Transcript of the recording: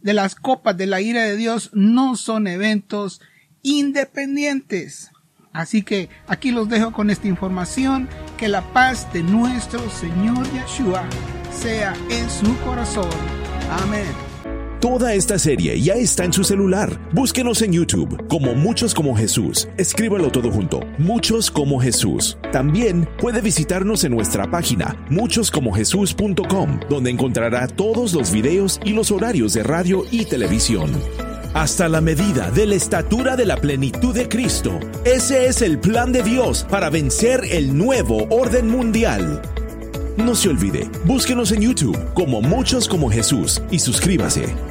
de las copas de la ira de Dios no son eventos independientes. Así que aquí los dejo con esta información. Que la paz de nuestro Señor Yeshua sea en su corazón. Amén. Toda esta serie ya está en su celular. Búsquenos en YouTube como Muchos como Jesús. Escríbalo todo junto, Muchos como Jesús. También puede visitarnos en nuestra página muchoscomojesus.com, donde encontrará todos los videos y los horarios de radio y televisión. Hasta la medida de la estatura de la plenitud de Cristo. Ese es el plan de Dios para vencer el nuevo orden mundial. No se olvide, búsquenos en YouTube como Muchos como Jesús y suscríbase.